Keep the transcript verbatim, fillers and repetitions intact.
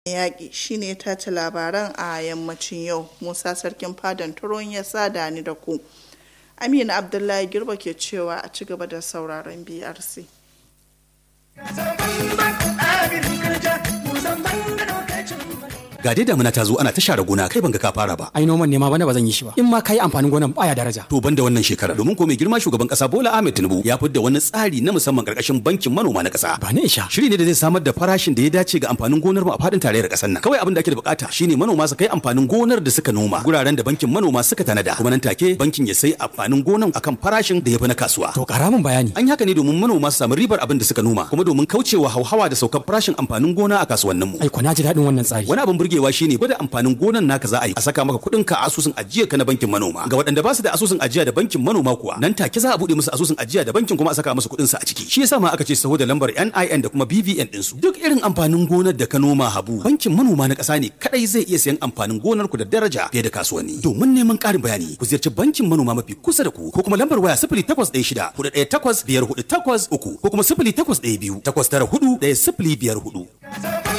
yaƙi shine tace labaran a yammacin yau. Musa Sarkin Fadan Turon ya sada ni da ku. Amina Abdullahi Girba ke cewa a ci gaba da sauraron B R C. Ga dai damuna ta zo ana ta share gona kai ban ga ka fara ba. Ai noman ne ma bana ba zan yi shi ba. In ma kai amfanin gonan baya daraja. To banda wannan shekara domin ko mai girma shugaban kasa Bola Ahmed Tinubu ya fidda wani tsari na musamman karkashin bankin manoma na kasa. Ba ne isha. Shiri ne da zai samar da farashin da ya dace ga amfanin gonar mu a fadin tarayyar kasar nan. Kawai abin da ake da bukata shine manoma su kai amfanin gonar da suka noma guraren da bankin manoma suka tanada. Kuma nan take bankin ya sai amfanin gonan akan farashin da ya fi na kasuwa. To kara min bayani. An yi haka ne domin manoma su samu ribar abin da suka noma kuma domin kaucewa hauhawa da saukar farashin amfanin gona a kasuwannin mu. Ai ko na ji dadin wannan tsari. Wani abin burgewa shine gwada amfanin gonan naka za a yi a saka maka kuɗin ka a asusun ajiya ka na bankin manoma. Ga waɗanda ba su da asusun ajiya da bankin manoma kuwa nan take za a buɗe musu asusun ajiya da bankin kuma a saka musu kuɗin su a ciki. Shi yasa ma aka ce saho da lambar N I N da kuma B V N din su. Duk irin amfanin gonar da ka noma Habu, bankin manoma na ƙasa ne kadai zai iya sayan amfanin gonar ku da daraja fiye da kasuwanni. Domin neman ƙarin bayani ku ziyarci bankin manoma mafi kusa da ku ko kuma lambar waya sifili takwas ɗaya shida hudu ɗaya takwas biyar hudu takwas uku ko kuma sifili takwas ɗaya biyu takwas tara hudu ɗaya sifili biyar hudu.